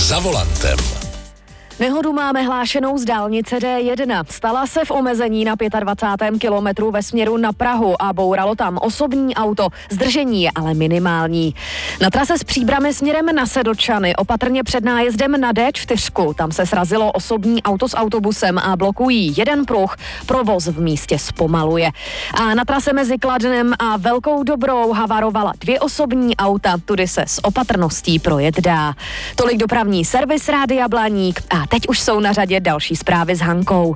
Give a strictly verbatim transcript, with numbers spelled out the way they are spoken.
Za volantem. Nehodu máme hlášenou z dálnice D jedna. Stala se v omezení na dvacátém pátém kilometru ve směru na Prahu a bouralo tam osobní auto. Zdržení je ale minimální. Na trase z Příbrami směrem na Sedlčany, opatrně před nájezdem na D čtyři. Tam se srazilo osobní auto s autobusem a blokují jeden pruh. Provoz v místě zpomaluje. A na trase mezi Kladnem a Velkou Dobrou havarovala dvě osobní auta. Tudy se s opatrností projet dá. Tolik dopravní servis Rádia Blaník a teď už jsou na řadě další zprávy s Hankou.